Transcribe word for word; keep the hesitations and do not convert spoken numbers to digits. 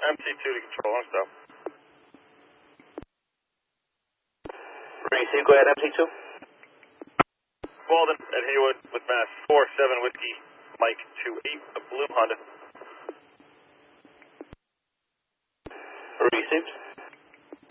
M C two to control, long stop. Ring C, go ahead, M C two. Walden at Haywood with Mass four seven Whiskey, Mike two eight, a blue Honda.